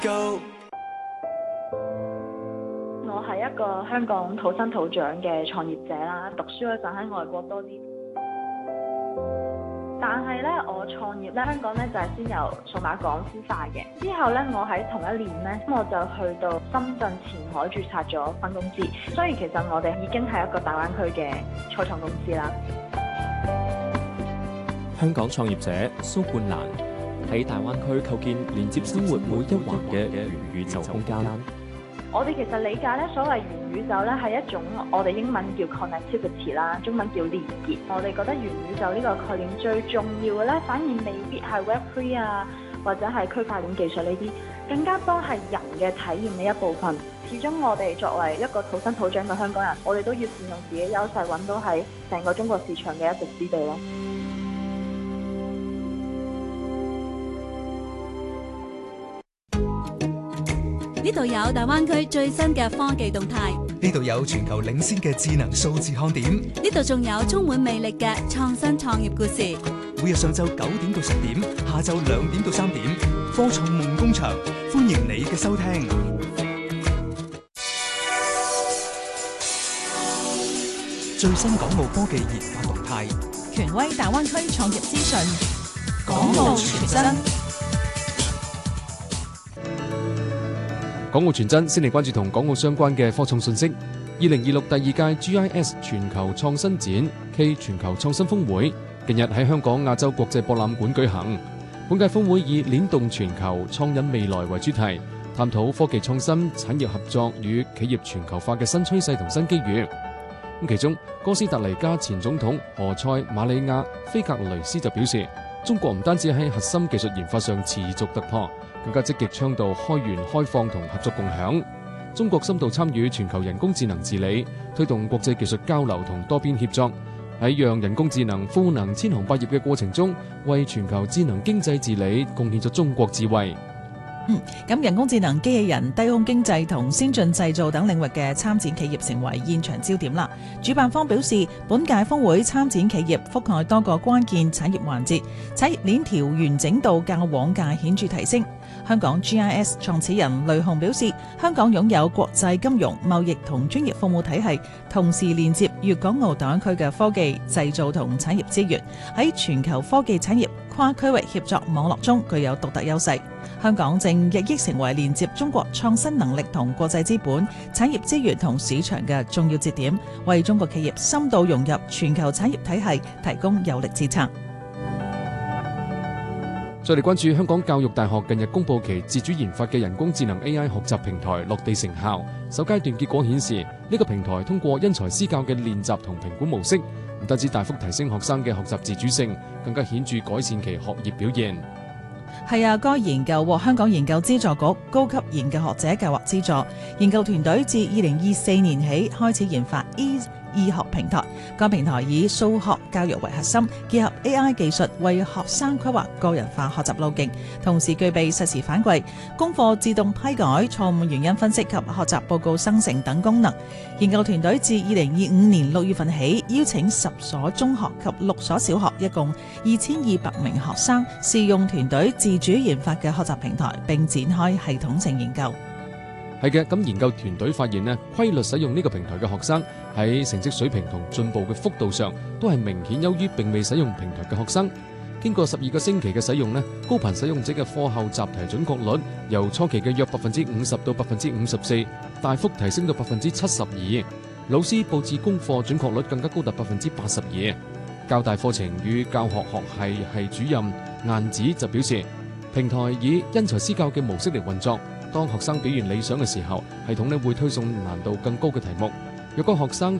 我係一個香港土生土長嘅創業者啦，讀書嗰陣喺外國多啲。但係咧，我創業咧，香港咧就係先由數碼港孵化嘅。之後咧，我喺同一年咧，我就去到深圳前海註冊咗分公司。所以其實我哋已經係一個大灣區嘅初創公司啦。 香港創業者蘇冠蘭喺大灣區構建連接生活每一環嘅元宇宙空間。 我哋其實理解咧，所謂元宇宙咧係一種我哋英文叫 connectivity 啦，中文叫連結。我哋覺得元宇宙呢個概念最重要嘅咧，反而未必係 Web3 啊，或者係區塊鏈技術呢啲，更加多係人嘅體驗嘅一部分。始終我哋作為一個土生土長嘅香港人，我哋都要善用自己優勢，揾到喺成個中國市場嘅一席之地咯。 呢度有大灣區最新嘅科技動態， 呢度有全球領先嘅智能數字看點， 呢度仲有充滿魅力嘅創新創業故事。 每日上晝9點到10點，下晝2點到3點，科創夢工場，歡迎你嘅收聽。最新港澳科技研發動態， 權威大灣區創業資訊，港澳全真。 港澳全真，先嚟關注同港澳相關嘅科創信息。2026第二屆 GIS 全球創新展暨全球創新峰會近日喺香港亞洲國際博覽館舉行。本屆峰會以鏈動全球、創引未來為主題，探討科技創新、產業合作與企業全球化嘅新趨勢同新機遇。其中，哥斯達黎加前總統何塞馬里亞菲格雷斯就表示，中國唔單止喺核心技術研發上持續突破，更加積極倡導開源開放同合作共享。中國深度參與全球人工智能治理，推動國際技術交流同多邊協作，喺讓人工智能賦能千行百業嘅過程中，為全球智能經濟治理貢獻咗中國智慧。 咁人工智能、機器人、低空經濟同先進製造等領域嘅參展企業成為現場焦點啦。主辦方表示，本屆峰會參展企業覆蓋多個關鍵產業環節，產業鏈條完整度較往屆顯著提升。香港 GIS 創始人雷雄表示，香港擁有國際金融、貿易同專業服務體系，同時連接粵港澳大灣區嘅科技、製造同產業資源，喺全球科技產業跨區域協作網絡中具有獨特優勢。香港正日益成為連接中國創新能力同國際資本、產業資源同市場嘅重要節點，為中國企業深度融入全球產業體系提供有力支撐。 再嚟關注香港教育大學近日公布其自主研發嘅人工智能 AI 學習平台落地成效。首階段結果顯示，呢個平台通過因材施教嘅練習同評估模式，唔單止大幅提升學生嘅學習自主性，更加顯著改善其學業表現。 係啊，該研究獲香港研究資助局高級研究學者計劃資助，研究團隊自2024年起開始研發 醫學平台。該平台以數學教育為核心，結合 AI 技術為學生規劃個人化學習路徑，同時具備實時反饋、功課自動批改、錯誤原因分析及學習報告生成等功能。研究團隊自2025年6月份起，邀請10所中學及6所小學，一共2200名學生試用團隊自主研發嘅學習平台，並展開系統性研究。 係嘅，咁研究團隊發現呢，規律使用呢個平台嘅學生喺成績水平同進步嘅幅度上，都係明顯優於並未使用平台嘅學生。經過12個星期嘅使用呢，高頻使用者嘅課後習題準確率由初期嘅約50%到54%，大幅提升到72%。老師佈置功課準確率更加高達82%。教大課程與教學學系主任晏子就表示，平台以因材施教嘅模式嚟運作。當學生表現理想嘅時候，系統會推送難度更高嘅題目。若果學生